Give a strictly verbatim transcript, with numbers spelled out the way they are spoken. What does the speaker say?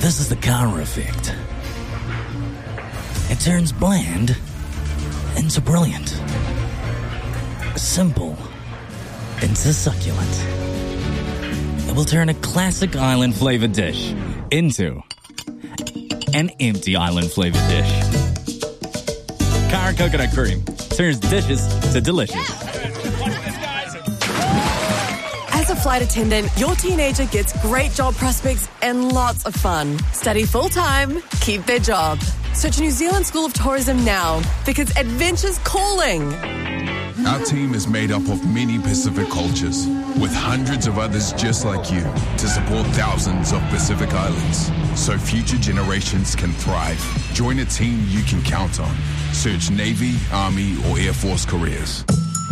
This is the Kara effect. It turns bland into brilliant. Simple into succulent. It will turn a classic island-flavored dish into an empty island-flavored dish. Kara Coconut Cream turns dishes to delicious. As a flight attendant, your teenager gets great job prospects and lots of fun. Study full-time, keep their job. Search New Zealand School of Tourism now, because adventure's calling. Our team is made up of many Pacific cultures, with hundreds of others just like you, to support thousands of Pacific islands, so future generations can thrive. Join a team you can count on. Search Navy, Army, or Air Force careers.